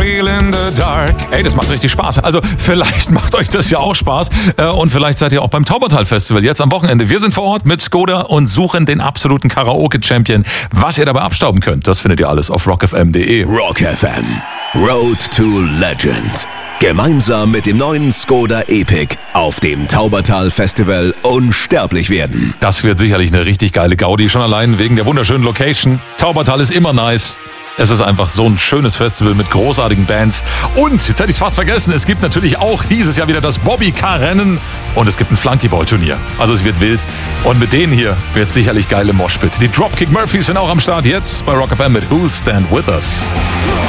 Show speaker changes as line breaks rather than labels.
Real in the Dark. Ey, das macht richtig Spaß. Also vielleicht macht euch das ja auch Spaß. Und vielleicht seid ihr auch beim Taubertal Festival jetzt am Wochenende. Wir sind vor Ort mit Skoda und suchen den absoluten Karaoke-Champion. Was ihr dabei abstauben könnt, das findet ihr alles auf rockfm.de.
Rock FM. Road to Legend. Gemeinsam mit dem neuen Skoda Epic auf dem Taubertal Festival unsterblich werden.
Das wird sicherlich eine richtig geile Gaudi, schon allein wegen der wunderschönen Location. Taubertal ist immer nice. Es ist einfach so ein schönes Festival mit großartigen Bands. Und, jetzt hätte ich es fast vergessen, es gibt natürlich auch dieses Jahr wieder das Bobbycar-Rennen und es gibt ein Flunkyball-Turnier. Also es wird wild. Und mit denen hier wird sicherlich geile Moshpit. Die Dropkick Murphys sind auch am Start jetzt bei Rock FM mit Who'll Stand With Us.